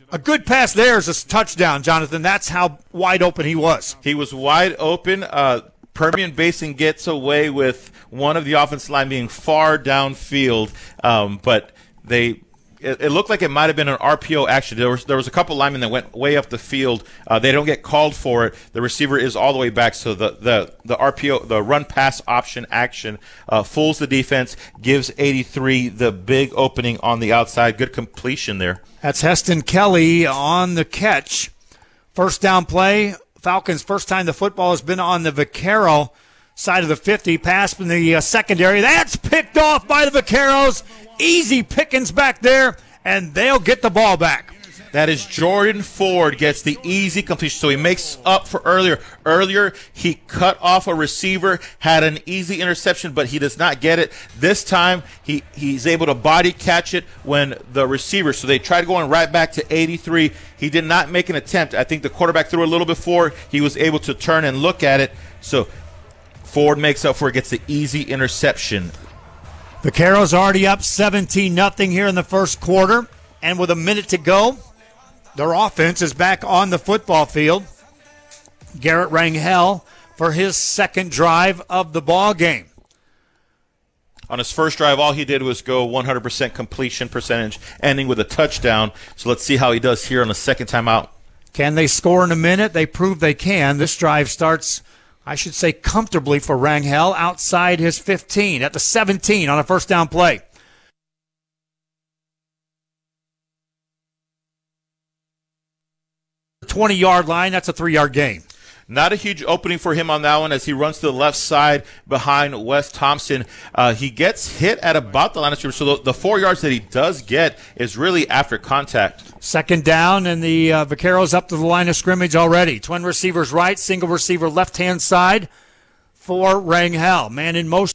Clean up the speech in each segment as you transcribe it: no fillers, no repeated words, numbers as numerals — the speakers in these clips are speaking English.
A good pass there is a touchdown, Jonathan. That's how wide open he was. He was wide open. Permian Basin gets away with one of the offensive line being far downfield, but it looked like it might have been an RPO action. There was a couple linemen that went way up the field. They don't get called for it. The receiver is all the way back, so the RPO, the run pass option action, fools the defense, gives 83 the big opening on the outside. Good completion there. That's Heston Kelly on the catch. First down play. Falcons' first time the football has been on the Vaquero side of the 50. Pass from the secondary. That's picked off by the Vaqueros. Easy pickings back there, and they'll get the ball back. That is Jordan Ford gets the easy completion. So he makes up for earlier. Earlier, he cut off a receiver, had an easy interception, but he does not get it. This time, he's able to body catch it when the receiver. So they tried going right back to 83. He did not make an attempt. I think the quarterback threw a little before he was able to turn and look at it. So Ford makes up for it, gets the easy interception. Vaqueros already up 17-0 here in the first quarter. And with a minute to go, their offense is back on the football field. Garrett Rangel for his second drive of the ball game. On his first drive, all he did was go 100% completion percentage, ending with a touchdown. So let's see how he does here on the second time out. Can they score in a minute? They prove they can. This drive starts, I should say, comfortably for Rangel outside his 15 at the 17 on a first down play. The 20-yard line, that's a 3-yard gain. Not a huge opening for him on that one as he runs to the left side behind Wes Thompson. He gets hit at about the line of scrimmage, so the 4 yards that he does get is really after contact. Second down, and the Vaqueros up to the line of scrimmage already. Twin receivers right, single receiver left-hand side for Rangel. Man in motion.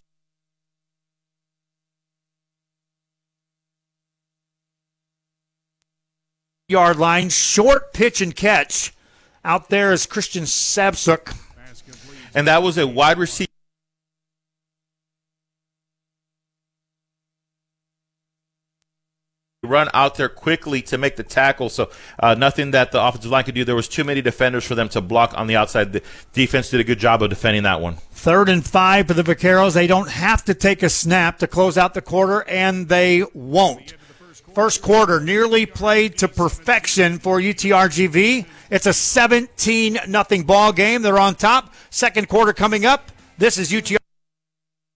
Yard line, short pitch and catch. Out there is Christian Sabsuk. And that was a wide receiver. Run out there quickly to make the tackle, so nothing that the offensive line could do. There was too many defenders for them to block on the outside. The defense did a good job of defending that one. 3rd and 5 for the Vaqueros. They don't have to take a snap to close out the quarter, and they won't. First quarter nearly played to perfection for UTRGV. It's a 17-0 ball game. They're on top. Second quarter coming up. This is UTRGV.